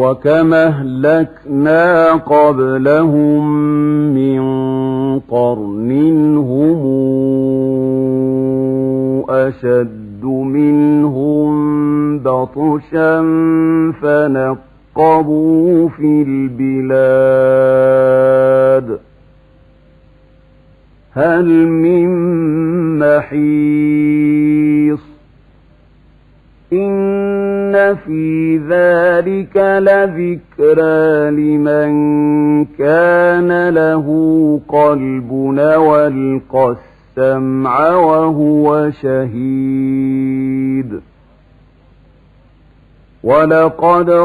وكم أهلكنا قبلهم من قرن هم أشد منهم بطشا فنقبوا في البلاد هل من محيص إن في ذلك لذكرى لمن كان له قلب والقى السمع وهو شهيد ولقد